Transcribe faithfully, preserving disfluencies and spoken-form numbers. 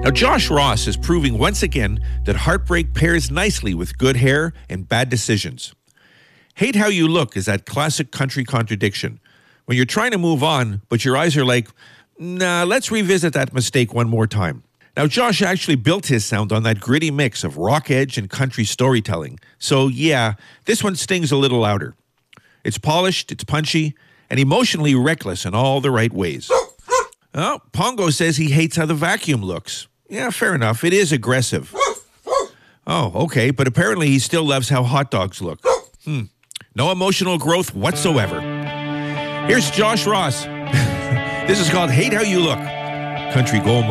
Now, Josh Ross is proving once again that heartbreak pairs nicely with good hair and bad decisions. Hate How You Look is that classic country contradiction. When you're trying to move on, but your eyes are like, nah, let's revisit that mistake one more time. Now, Josh actually built his sound on that gritty mix of rock edge and country storytelling. So, yeah, this one stings a little louder. It's polished, it's punchy, and emotionally reckless in all the right ways. Oh, Pongo says he hates how the vacuum looks. Yeah, fair enough. It is aggressive. Oh, okay, but apparently he still loves how hot dogs look. Hmm. No emotional growth whatsoever. Here's Josh Ross. This is called Hate How You Look. Country Gold